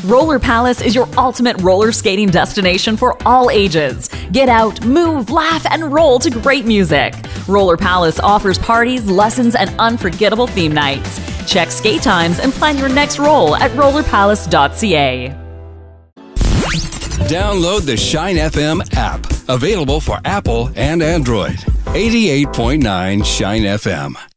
Roller Palace is your ultimate roller skating destination for all ages. Get out, move, laugh, and roll to great music. Roller Palace offers parties, lessons, and unforgettable theme nights. Check skate times and plan your next roll at rollerpalace.ca. Download the Shine FM app, available for Apple and Android. 88.9 Shine FM.